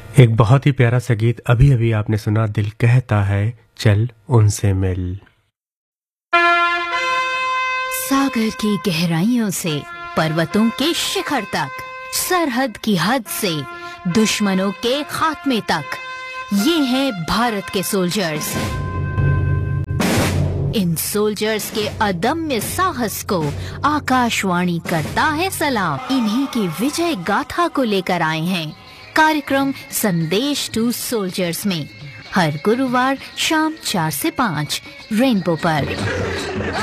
एक बहुत ही प्यारा सा गीत अभी अभी आपने सुना, दिल कहता है चल उनसे मिल। सागर की गहराइयों से पर्वतों के शिखर तक, सरहद की हद से दुश्मनों के खात्मे तक, ये हैं भारत के सोल्जर्स। इन सोल्जर्स के अदम्य साहस को आकाशवाणी करता है सलाम। इन्हीं की विजय गाथा को लेकर आए हैं कार्यक्रम संदेश टू सोल्जर्स में, हर गुरुवार शाम 4 से 5 रेनबो पर।